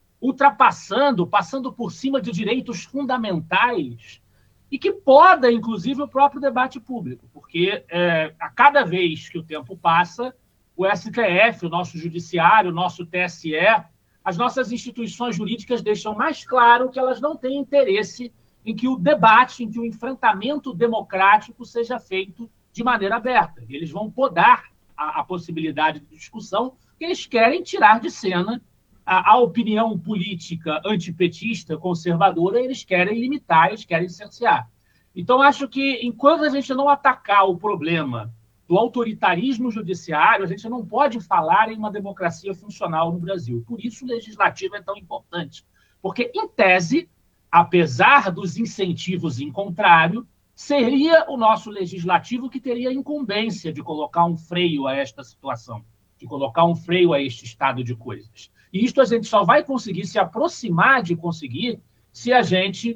Speaker 16: passando por cima de direitos fundamentais e que poda, inclusive, o próprio debate público, porque a cada vez que o tempo passa, o STF, o nosso judiciário, o nosso TSE, as nossas instituições jurídicas deixam mais claro que elas não têm interesse em que o debate, em que o enfrentamento democrático seja feito de maneira aberta. Eles vão podar a possibilidade de discussão, porque eles querem tirar de cena a opinião política antipetista, conservadora, eles querem limitar, eles querem cercear. Então, acho que enquanto a gente não atacar o problema do autoritarismo judiciário, a gente não pode falar em uma democracia funcional no Brasil. Por isso o legislativo é tão importante. Porque, em tese, apesar dos incentivos em contrário, seria o nosso legislativo que teria a incumbência de colocar um freio a esta situação, de colocar um freio a este estado de coisas. E isto a gente só vai conseguir se aproximar de conseguir se a gente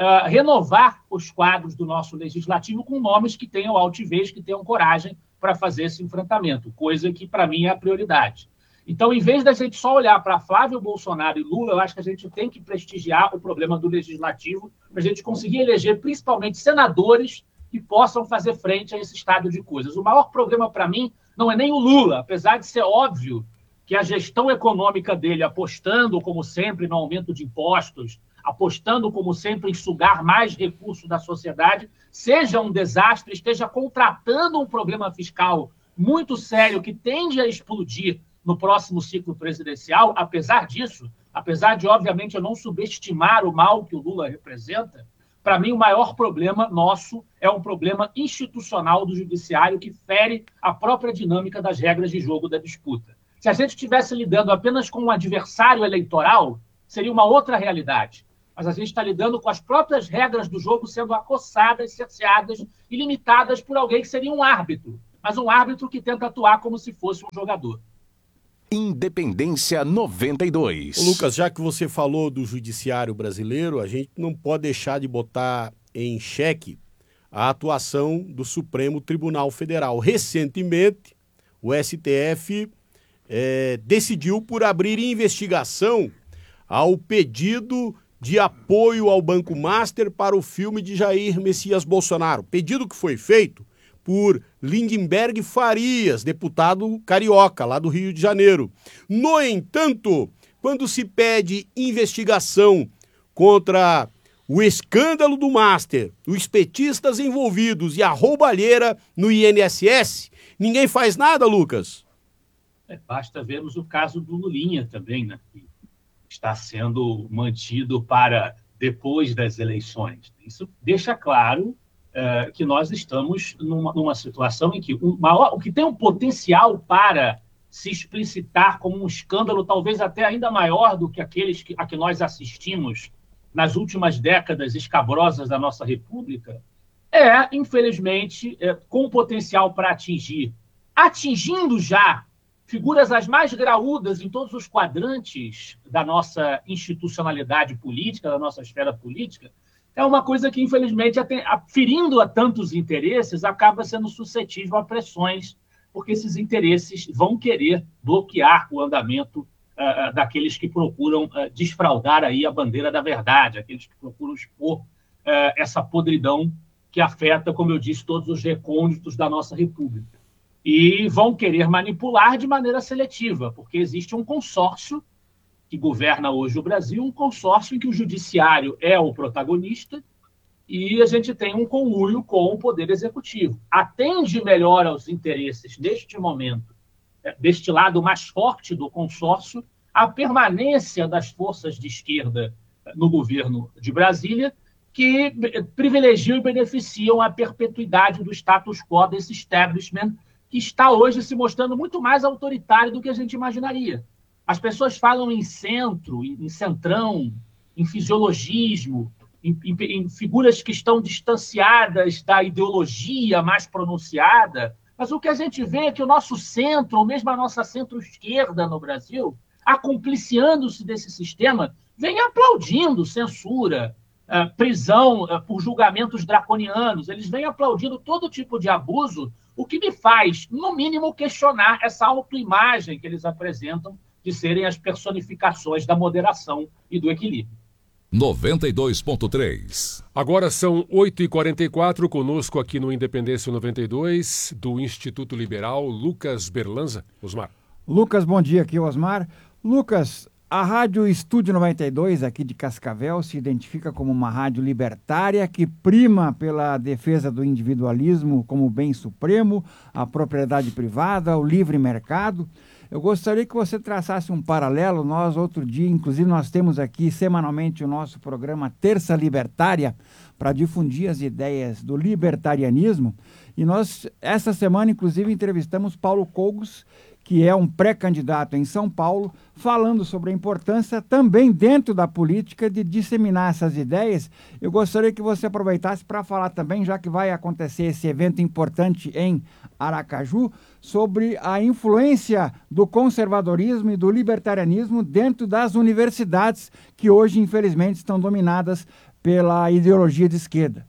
Speaker 16: renovar os quadros do nosso legislativo com nomes que tenham altivez, que tenham coragem para fazer esse enfrentamento, coisa que, para mim, é a prioridade. Então, em vez da gente só olhar para Flávio Bolsonaro e Lula, eu acho que a gente tem que prestigiar o problema do legislativo para a gente conseguir eleger, principalmente, senadores que possam fazer frente a esse estado de coisas. O maior problema, para mim, não é nem o Lula, apesar de ser óbvio que a gestão econômica dele, apostando, como sempre, no aumento de impostos, apostando, como sempre, em sugar mais recursos da sociedade, seja um desastre, esteja contratando um problema fiscal muito sério que tende a explodir no próximo ciclo presidencial. Apesar disso, apesar de, obviamente, eu não subestimar o mal que o Lula representa, para mim o maior problema nosso é um problema institucional do judiciário que fere a própria dinâmica das regras de jogo da disputa. Se a gente estivesse lidando apenas com um adversário eleitoral, seria uma outra realidade. Mas a gente está lidando com as próprias regras do jogo sendo acossadas, cerceadas e limitadas por alguém que seria um árbitro, mas um árbitro que tenta atuar como se fosse um jogador.
Speaker 3: Independência 92.
Speaker 5: Lucas, já que você falou do judiciário brasileiro, a gente não pode deixar de botar em xeque a atuação do Supremo Tribunal Federal. Recentemente, o STF decidiu por abrir investigação ao pedido de apoio ao Banco Master para o filme de Jair Messias Bolsonaro. Pedido que foi feito por Lindenberg Farias, deputado carioca, lá do Rio de Janeiro. No entanto, quando se pede investigação contra o escândalo do Master, os petistas envolvidos e a roubalheira no INSS, ninguém faz nada, Lucas?
Speaker 16: Basta vermos o caso do Lulinha também, né? Que está sendo mantido para depois das eleições. Isso deixa claro que nós estamos numa situação em que o que tem um potencial para se explicitar como um escândalo talvez até ainda maior do que aqueles a que nós assistimos nas últimas décadas escabrosas da nossa República, infelizmente, com potencial para atingindo já figuras as mais graúdas em todos os quadrantes da nossa institucionalidade política, da nossa esfera política, é uma coisa que, infelizmente, ferindo a tantos interesses, acaba sendo suscetível a pressões, porque esses interesses vão querer bloquear o andamento daqueles que procuram desfraudar aí a bandeira da verdade, aqueles que procuram expor essa podridão que afeta, como eu disse, todos os recônditos da nossa República. E vão querer manipular de maneira seletiva, porque existe um consórcio que governa hoje o Brasil, um consórcio em que o judiciário é o protagonista e a gente tem um conluio com o Poder Executivo. Atende melhor aos interesses, neste momento, deste lado mais forte do consórcio, a permanência das forças de esquerda no governo de Brasília, que privilegiam e beneficiam a perpetuidade do status quo desse establishment, que está hoje se mostrando muito mais autoritário do que a gente imaginaria. As pessoas falam em centro, em centrão, em fisiologismo, em figuras que estão distanciadas da ideologia mais pronunciada, mas o que a gente vê é que o nosso centro, ou mesmo a nossa centro-esquerda no Brasil, acompliciando-se desse sistema, vem aplaudindo censura, prisão por julgamentos draconianos, eles vêm aplaudindo todo tipo de abuso, o que me faz, no mínimo, questionar essa autoimagem que eles apresentam de serem as personificações da moderação e do equilíbrio.
Speaker 8: 92.3.
Speaker 1: Agora são 8h44, conosco aqui no Independência 92, do Instituto Liberal, Lucas Berlanza. Osmar.
Speaker 4: Lucas, bom dia aqui, Osmar. Lucas, a Rádio Estúdio 92, aqui de Cascavel, se identifica como uma rádio libertária que prima pela defesa do individualismo como bem supremo, a propriedade privada, o livre mercado. Eu gostaria que você traçasse um paralelo. Nós, outro dia, inclusive, nós temos aqui semanalmente o nosso programa Terça Libertária para difundir as ideias do libertarianismo. E nós, essa semana, inclusive, entrevistamos Paulo Cogos, que é um pré-candidato em São Paulo, falando sobre a importância também dentro da política de disseminar essas ideias. Eu gostaria que você aproveitasse para falar também, já que vai acontecer esse evento importante em Aracaju, sobre a influência do conservadorismo e do libertarianismo dentro das universidades que hoje, infelizmente, estão dominadas pela ideologia de esquerda.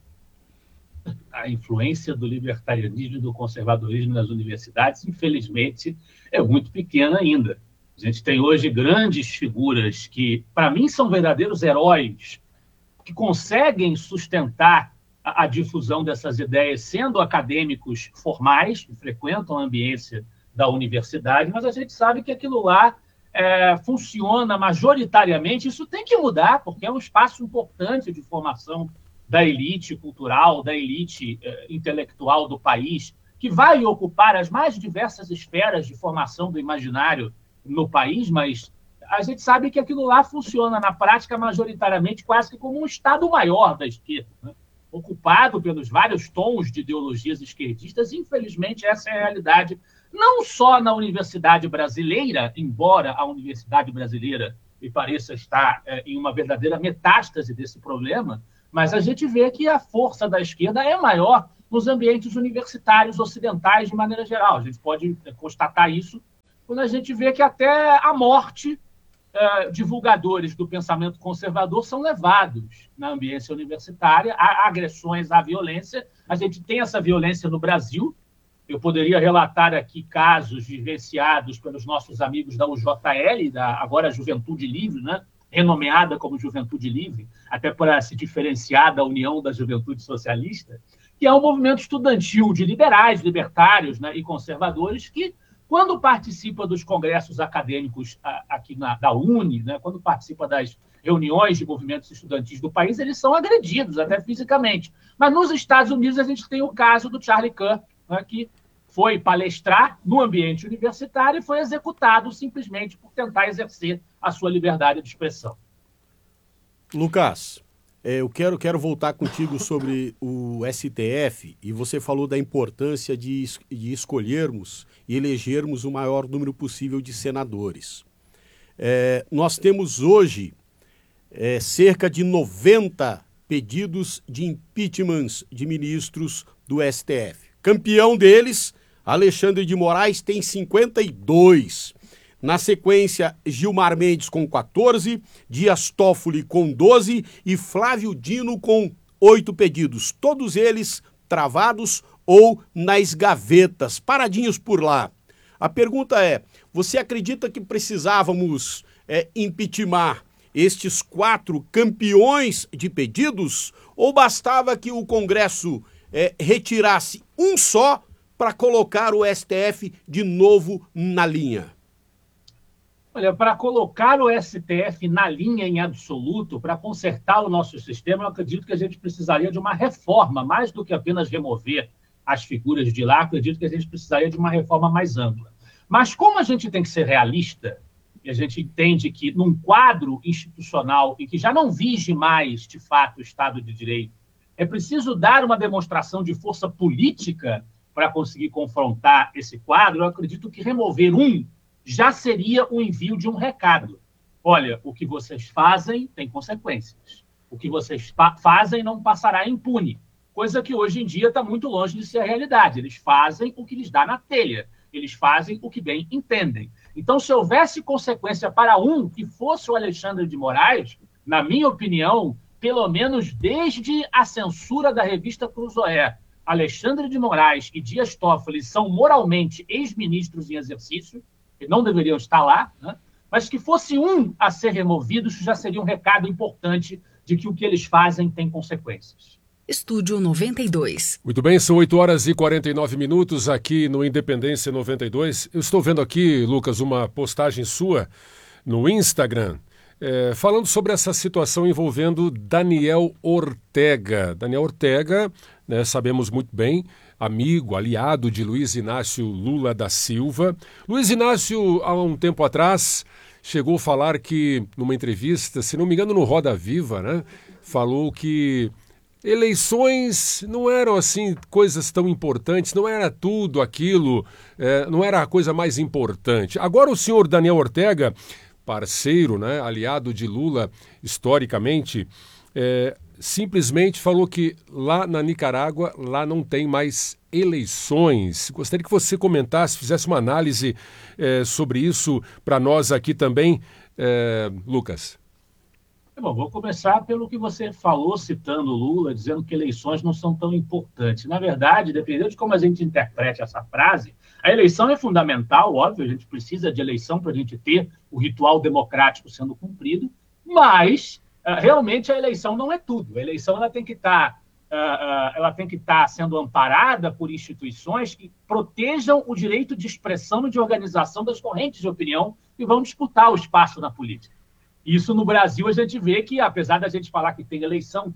Speaker 16: A influência do libertarianismo e do conservadorismo nas universidades, infelizmente, é muito pequena ainda. A gente tem hoje grandes figuras que, para mim, são verdadeiros heróis, que conseguem sustentar a difusão dessas ideias, sendo acadêmicos formais, que frequentam a ambiência da universidade, mas a gente sabe que aquilo lá funciona majoritariamente. Isso tem que mudar, porque é um espaço importante de formação da elite cultural, da elite intelectual do país, que vai ocupar as mais diversas esferas de formação do imaginário no país, mas a gente sabe que aquilo lá funciona na prática majoritariamente quase que como um Estado maior da esquerda, né? Ocupado pelos vários tons de ideologias esquerdistas. Infelizmente, essa é a realidade, não só na universidade brasileira, embora a universidade brasileira me pareça estar em uma verdadeira metástase desse problema, mas a gente vê que a força da esquerda é maior nos ambientes universitários ocidentais de maneira geral. A gente pode constatar isso quando a gente vê que até a morte divulgadores do pensamento conservador são levados na ambiência universitária, há agressões, há violência. A gente tem essa violência no Brasil. Eu poderia relatar aqui casos vivenciados pelos nossos amigos da UJL, da agora Juventude Livre, né? Renomeada como Juventude Livre, até para se diferenciar da União da Juventude Socialista, que é um movimento estudantil de liberais, libertários, né, e conservadores que, quando participa dos congressos acadêmicos aqui da UNE, né, quando participa das reuniões de movimentos estudantis do país, eles são agredidos, até fisicamente. Mas nos Estados Unidos a gente tem o caso do Charlie Kirk, né, que foi palestrar no ambiente universitário e foi executado simplesmente por tentar exercer a sua liberdade de expressão.
Speaker 5: Lucas, eu quero voltar contigo sobre o STF, e você falou da importância de escolhermos e elegermos o maior número possível de senadores. Nós temos hoje cerca de 90 pedidos de impeachment de ministros do STF. Campeão deles, Alexandre de Moraes tem 52. Na sequência, Gilmar Mendes com 14, Dias Toffoli com 12 e Flávio Dino com 8 pedidos. Todos eles travados ou nas gavetas, paradinhos por lá. A pergunta é, você acredita que precisávamos impeachment estes 4 campeões de pedidos ou bastava que o Congresso retirasse um só para colocar o STF de novo na linha?
Speaker 16: Olha, para colocar o STF na linha em absoluto, para consertar o nosso sistema, eu acredito que a gente precisaria de uma reforma, mais do que apenas remover as figuras de lá, acredito que a gente precisaria de uma reforma mais ampla. Mas como a gente tem que ser realista, e a gente entende que num quadro institucional em que já não vige mais, de fato, o Estado de Direito, é preciso dar uma demonstração de força política para conseguir confrontar esse quadro, eu acredito que remover já seria o envio de um recado. Olha, o que vocês fazem tem consequências. O que vocês fazem não passará impune. Coisa que hoje em dia está muito longe de ser a realidade. Eles fazem o que lhes dá na telha. Eles fazem o que bem entendem. Então, se houvesse consequência para que fosse o Alexandre de Moraes, na minha opinião, pelo menos desde a censura da revista Cruzoé, Alexandre de Moraes e Dias Toffoli são moralmente ex-ministros em exercício, que não deveriam estar lá, né? Mas que fosse a ser removido, isso já seria um recado importante de que o que eles fazem tem consequências.
Speaker 17: Estúdio 92.
Speaker 1: Muito bem, são 8h49 aqui no Independência 92. Eu estou vendo aqui, Lucas, uma postagem sua no Instagram, falando sobre essa situação envolvendo Daniel Ortega. Daniel Ortega, né, sabemos muito bem, amigo, aliado de Luiz Inácio Lula da Silva. Luiz Inácio, há um tempo atrás, chegou a falar que, numa entrevista, se não me engano, no Roda Viva, né, falou que eleições não eram assim coisas tão importantes, não era tudo aquilo, não era a coisa mais importante. Agora o senhor Daniel Ortega, parceiro, né, aliado de Lula historicamente, simplesmente falou que lá na Nicarágua, lá não tem mais eleições. Gostaria que você comentasse, fizesse uma análise sobre isso para nós aqui também, Lucas.
Speaker 16: Bom, vou começar pelo que você falou, citando Lula, dizendo que eleições não são tão importantes. Na verdade, dependendo de como a gente interprete essa frase, a eleição é fundamental, óbvio, a gente precisa de eleição para a gente ter o ritual democrático sendo cumprido, mas realmente a eleição não é tudo. A eleição ela tem que estar sendo amparada por instituições que protejam o direito de expressão e de organização das correntes de opinião que vão disputar o espaço na política. Isso no Brasil a gente vê que, apesar da gente falar que tem eleição,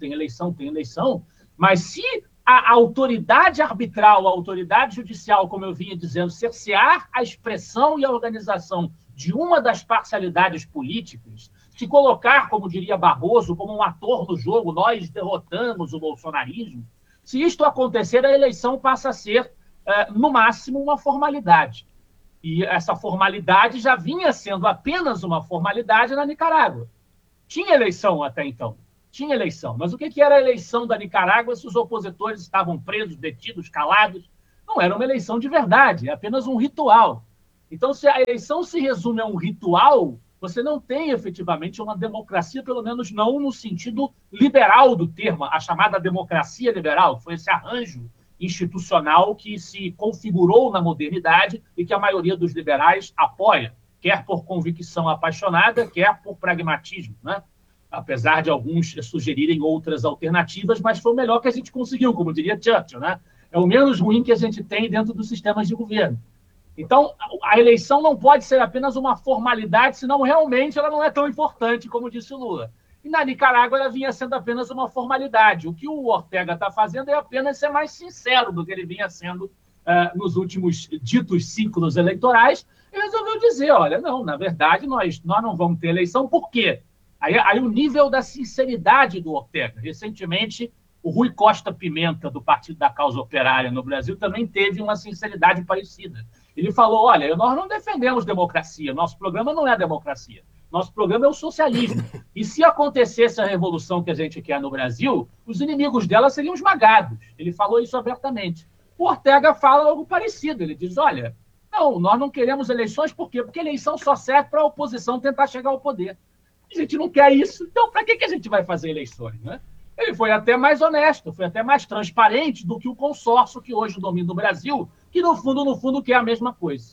Speaker 16: mas se a autoridade arbitral, a autoridade judicial, como eu vinha dizendo, cercear a expressão e a organização de uma das parcialidades políticas, se colocar, como diria Barroso, como um ator no jogo, nós derrotamos o bolsonarismo, se isto acontecer, a eleição passa a ser, no máximo, uma formalidade. E essa formalidade já vinha sendo apenas uma formalidade na Nicarágua. Tinha eleição até então, tinha eleição. Mas o que era a eleição da Nicarágua se os opositores estavam presos, detidos, calados? Não era uma eleição de verdade, é apenas um ritual. Então, se a eleição se resume a um ritual, você não tem efetivamente uma democracia, pelo menos não no sentido liberal do termo, a chamada democracia liberal, que foi esse arranjo institucional que se configurou na modernidade e que a maioria dos liberais apoia, quer por convicção apaixonada, quer por pragmatismo, né? Apesar de alguns sugerirem outras alternativas, mas foi o melhor que a gente conseguiu, como diria Churchill, né? É o menos ruim que a gente tem dentro dos sistemas de governo. Então, a eleição não pode ser apenas uma formalidade, senão realmente ela não é tão importante, como disse o Lula. E na Nicarágua ela vinha sendo apenas uma formalidade. O que o Ortega está fazendo é apenas ser mais sincero do que ele vinha sendo nos últimos ditos ciclos eleitorais. Ele resolveu dizer, olha, não, na verdade nós não vamos ter eleição. Por quê? Aí o nível da sinceridade do Ortega. Recentemente, o Rui Costa Pimenta, do Partido da Causa Operária no Brasil, também teve uma sinceridade parecida. Ele falou, olha, nós não defendemos democracia, nosso programa não é a democracia. Nosso programa é o socialismo. E se acontecesse a revolução que a gente quer no Brasil, os inimigos dela seriam esmagados. Ele falou isso abertamente. o Ortega fala algo parecido. Ele diz, olha, não, nós não queremos eleições, por quê? Porque eleição só serve para a oposição tentar chegar ao poder. A gente não quer isso, então para que a gente vai fazer eleições, né? Ele foi até mais honesto, foi até mais transparente do que o consórcio que hoje domina o Brasil, que no fundo quer a mesma coisa.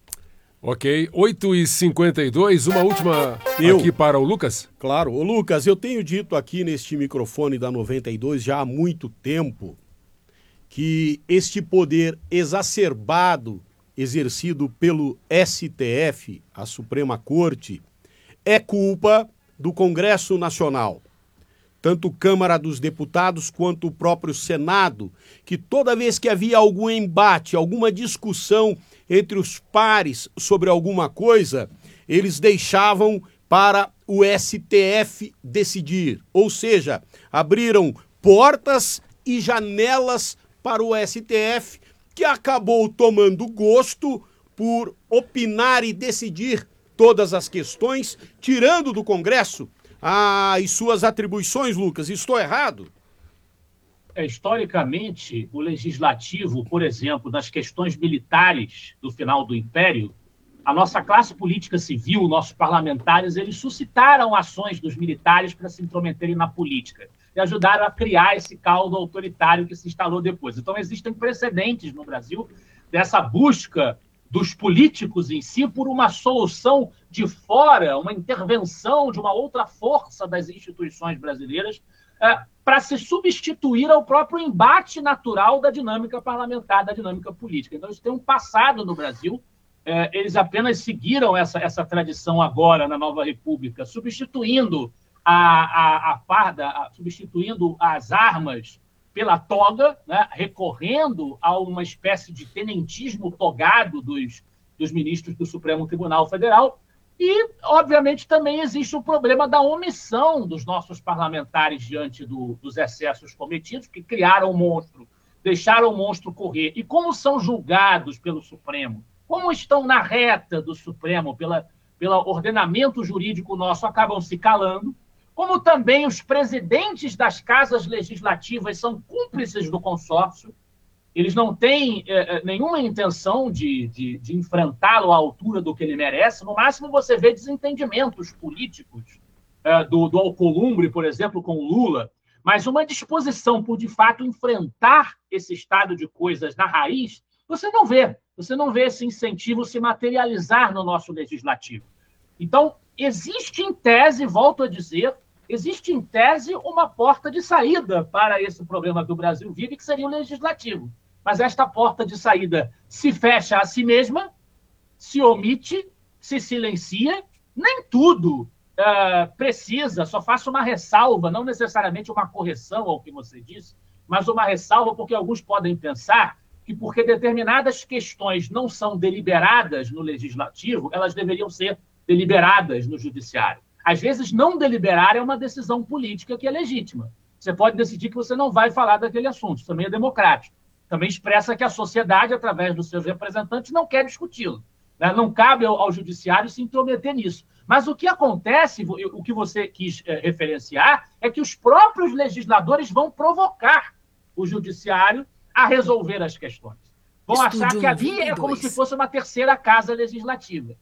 Speaker 1: Ok, 8h52, uma última aqui para o Lucas.
Speaker 5: Claro, ô Lucas, eu tenho dito aqui neste microfone da 92 já há muito tempo que este poder exacerbado exercido pelo STF, a Suprema Corte, é culpa do Congresso Nacional. Tanto Câmara dos Deputados quanto o próprio Senado, que toda vez que havia algum embate, alguma discussão entre os pares sobre alguma coisa, eles deixavam para o STF decidir. Ou seja, abriram portas e janelas para o STF, que acabou tomando gosto por opinar e decidir todas as questões, tirando do Congresso as suas atribuições, Lucas. Estou errado?
Speaker 16: Historicamente, o legislativo, por exemplo, nas questões militares do final do Império, a nossa classe política civil, nossos parlamentares, eles suscitaram ações dos militares para se intrometerem na política e ajudaram a criar esse caldo autoritário que se instalou depois. Então, existem precedentes no Brasil dessa busca dos políticos em si por uma solução de fora, uma intervenção de uma outra força das instituições brasileiras para se substituir ao próprio embate natural da dinâmica parlamentar, da dinâmica política. Então, isso tem um passado no Brasil. Eles apenas seguiram essa tradição agora na Nova República, substituindo a farda, substituindo as armas pela toga, né, recorrendo a uma espécie de tenentismo togado dos ministros do Supremo Tribunal Federal. E, obviamente, também existe o problema da omissão dos nossos parlamentares diante dos excessos cometidos, que criaram o monstro, deixaram o monstro correr. E como são julgados pelo Supremo, como estão na reta do Supremo, pelo ordenamento jurídico nosso, acabam se calando, como também os presidentes das casas legislativas são cúmplices do consórcio, eles não têm nenhuma intenção de enfrentá-lo à altura do que ele merece. No máximo, você vê desentendimentos políticos do Alcolumbre, por exemplo, com o Lula, mas uma disposição por, de fato, enfrentar esse estado de coisas na raiz, você não vê. Você não vê esse incentivo se materializar no nosso legislativo. Então, existe em tese, volto a dizer, existe em tese uma porta de saída para esse problema que o Brasil vive, que seria o legislativo. Mas esta porta de saída se fecha a si mesma, se omite, se silencia, nem tudo precisa, só faço uma ressalva, não necessariamente uma correção ao que você disse, mas uma ressalva porque alguns podem pensar que porque determinadas questões não são deliberadas no legislativo, elas deveriam ser deliberadas no judiciário. Às vezes, não deliberar é uma decisão política que é legítima. Você pode decidir que você não vai falar daquele assunto, isso também é democrático. Também expressa que a sociedade, através dos seus representantes, não quer discuti-lo. Né? Não cabe ao judiciário se intrometer nisso. Mas o que acontece, o que você quis referenciar, é que os próprios legisladores vão provocar o judiciário a resolver as questões. Vão achar que ali é como se fosse uma terceira casa legislativa.